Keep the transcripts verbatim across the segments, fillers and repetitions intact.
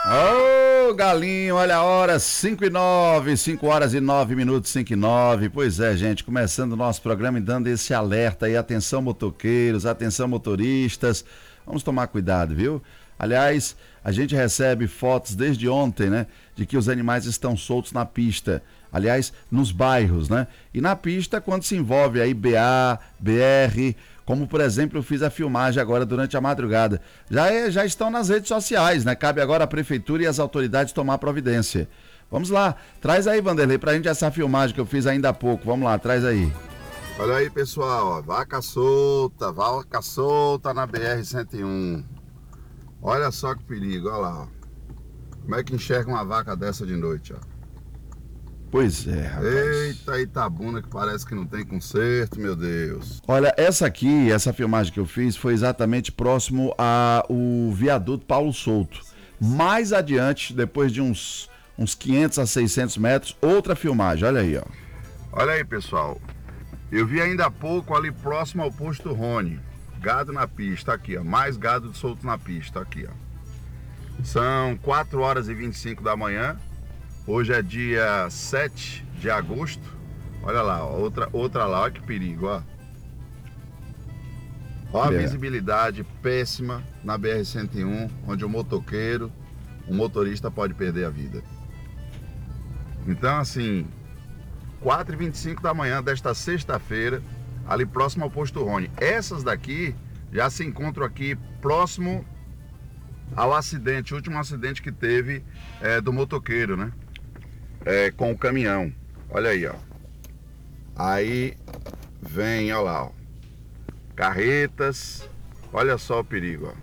Ô, galinho, olha a hora, cinco e nove, cinco horas e nove minutos, cinco e nove. Pois é, gente, começando o nosso programa e dando esse alerta aí, atenção motoqueiros, atenção motoristas, vamos tomar cuidado, viu? Aliás, a gente recebe fotos desde ontem, né, de que os animais estão soltos na pista, aliás, nos bairros, né? E na pista, quando se envolve aí B A, B R, como por exemplo eu fiz a filmagem agora durante a madrugada, já, é, já estão nas redes sociais, né? Cabe agora a prefeitura e as autoridades tomar providência. Vamos lá, traz aí, Vanderlei, pra gente essa filmagem que eu fiz ainda há pouco, vamos lá, traz aí. Olha aí, pessoal, ó, vaca solta, vaca solta na B R cento e um. Olha só que perigo, olha lá, ó. Como é que enxerga uma vaca dessa de noite, ó. Pois é, rapaz. Eita, Itabuna, que parece que não tem conserto, meu Deus. Olha, essa aqui, essa filmagem que eu fiz foi exatamente próximo ao viaduto Paulo Souto. Mais adiante, depois de uns, uns quinhentos a seiscentos metros, outra filmagem, olha aí, ó. Olha aí, pessoal. Eu vi ainda há pouco ali próximo ao posto Rony. Gado na pista, aqui, ó. Mais gado solto na pista, aqui, ó. São quatro horas e vinte e cinco da manhã. Hoje é dia sete de agosto. Olha lá, ó, outra, outra lá, olha que perigo, ó. Ó a É. visibilidade péssima na B R cento e um, onde o motoqueiro, o motorista pode perder a vida. Então, assim, quatro e vinte e cinco da manhã desta sexta-feira, ali próximo ao posto Rony. Essas daqui já se encontram aqui próximo ao acidente, o último acidente que teve é, do motoqueiro, né? É, com o caminhão. Olha aí, ó. Aí vem, olha lá, ó. Carretas. Olha só o perigo,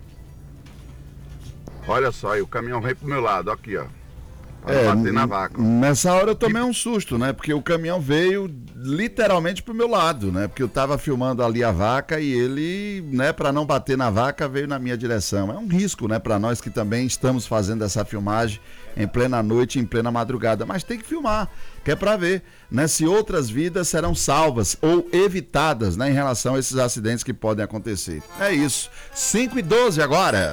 ó. Olha só, aí o caminhão vem pro meu lado, aqui, ó. Pra É, bater na vaca. Ó. Nessa hora eu tomei um susto, né? Porque o caminhão veio literalmente pro meu lado, né? Porque eu tava filmando ali a vaca e ele, né, pra não bater na vaca, veio na minha direção. É um risco, né, pra nós que também estamos fazendo essa filmagem em plena noite, em plena madrugada. Mas tem que filmar, que é pra ver, né, se outras vidas serão salvas ou evitadas, né, em relação a esses acidentes que podem acontecer. É isso. cinco e doze agora.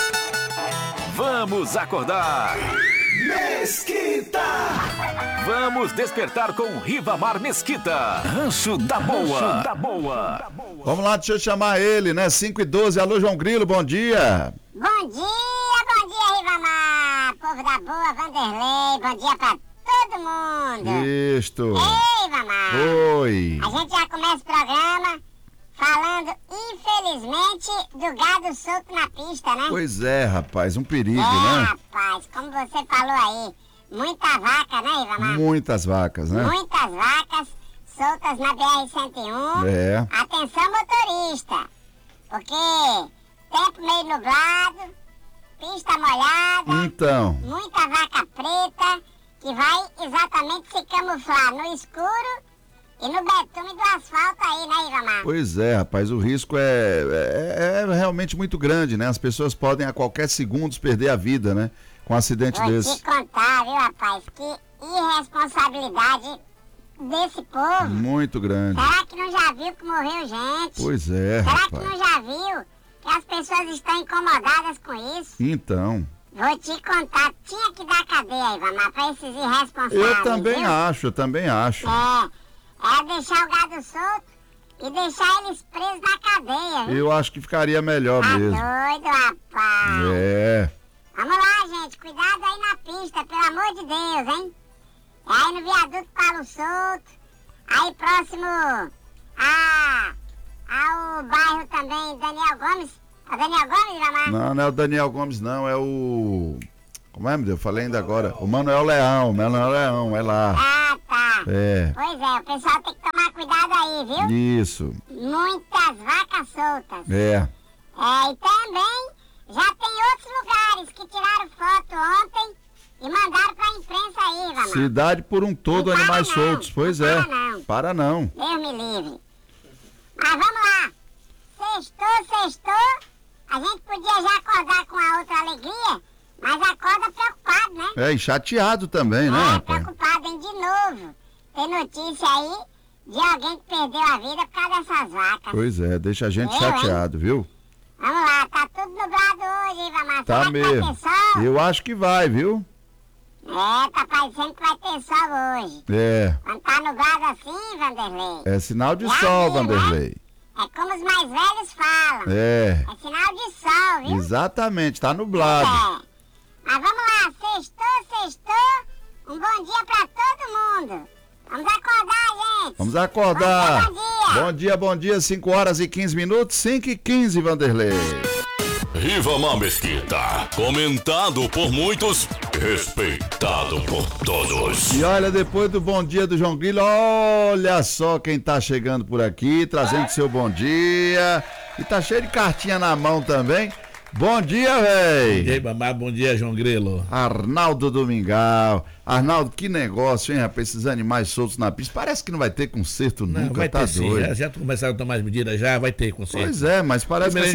Vamos acordar! Mesquita! Vamos despertar com Rivamar Mesquita. Rancho da Boa. Rancho da Boa. Vamos lá, deixa eu chamar ele, né? cinco e doze. Alô, João Grilo, bom dia. Bom dia, bom dia, Rivamar. Povo da Boa, Vanderlei. Bom dia pra todo mundo. Isto. Ei, Rivamar. Oi. A gente já começa o programa falando, infelizmente, do gado solto na pista, né? Pois é, rapaz, um perigo, é, né? rapaz, como você falou aí, muita vaca, né, Rivamar? Muitas vacas, né? Muitas vacas soltas na B R cento e um. É. Atenção, motorista, porque tempo meio nublado, pista molhada, Então, muita vaca preta que vai exatamente se camuflar no escuro e no betume do asfalto aí, né, Rivamar? pois é, rapaz, o risco é, é, é realmente muito grande, né? As pessoas podem a qualquer segundo perder a vida, né? Com um acidente Vou desse. te contar, viu, rapaz, que irresponsabilidade desse povo. Muito grande. Será que não já viu que morreu gente? Pois é, Será que rapaz. não já viu que as pessoas estão incomodadas com isso? Então, Vou te contar, tinha que dar cadeia, Rivamar, pra esses irresponsáveis, eu também viu? acho, eu também acho. É, é deixar o gado solto e deixar eles presos na cadeia, viu? Eu acho que ficaria melhor Tá mesmo. doido, rapaz. É. Vamos lá, gente, cuidado aí na pista, pelo amor de Deus, hein? É aí no viaduto Paulo Souto, aí próximo a, ao bairro também Daniel Gomes. É o Daniel Gomes, Rivamar? Não, não é o Daniel Gomes, não, é o... Como é, meu Deus? Eu falei ainda agora. O Manuel Leão, Manuel Leão, é lá. Ah, tá. É. Pois é, o pessoal tem que tomar cuidado aí, viu? Isso. Muitas vacas soltas. É. É, e também já tem outros lugares que tiraram foto ontem e mandaram pra imprensa aí, Rivamar. Cidade por um todo, Não para animais não, soltos. Pois não é. para não. Para não. Deus me livre. Mas vamos lá. Sextou, sextou. A gente podia já acordar com a outra alegria, mas acorda preocupado, né? É, e chateado também, né, É, rapaz? preocupado, hein? De novo. Tem notícia aí de alguém que perdeu a vida por causa dessas vacas. Pois é, deixa a gente Eu, chateado, viu? Vamos lá, tá tudo nublado hoje, Rivamar. Tá Será que vai mesmo. ter sol? Eu acho que vai, viu? É, tá parecendo que vai ter sol hoje. É. Quando tá nublado assim, Vanderlei. É sinal de é sol, assim, Vanderlei. Né? É como os mais velhos falam. É. É sinal de sol, viu? Exatamente, tá nublado. É. Mas vamos lá, sextou, sextou. Um bom dia pra todo mundo. Vamos acordar, gente. Vamos acordar. Bom dia, bom dia. Bom dia, bom dia, cinco horas e quinze minutos, cinco e quinze, Vanderlei. Rivamar Mesquita, comentado por muitos, respeitado por todos. E olha, depois do bom dia do João Grilo, olha só quem tá chegando por aqui, trazendo seu bom dia. E tá cheio de cartinha na mão também. Bom dia, véi! Bom dia, mamá. Bom dia, João Grilo. Arnaldo Domingal. Arnaldo, que negócio, hein, rapaz? Esses animais soltos na pista. Parece que não vai ter conserto Não, nunca, vai tá ter sim. doido. Já, já começaram a tomar as medidas, já vai ter conserto. Pois é, mas parece Primeiro que